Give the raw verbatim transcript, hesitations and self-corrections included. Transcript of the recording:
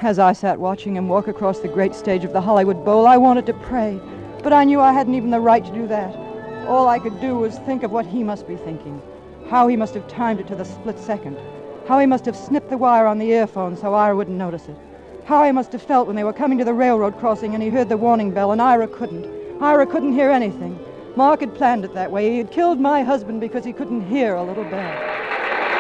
As I sat watching him walk across the great stage of the Hollywood Bowl, I wanted to pray, but I knew I hadn't even the right to do that. All I could do was think of what he must be thinking, how he must have timed it to the split second, how he must have snipped the wire on the earphone so Ira wouldn't notice it, how he must have felt when they were coming to the railroad crossing and he heard the warning bell and Ira couldn't. Ira couldn't hear anything. Mark had planned it that way. He had killed my husband because he couldn't hear a little bell.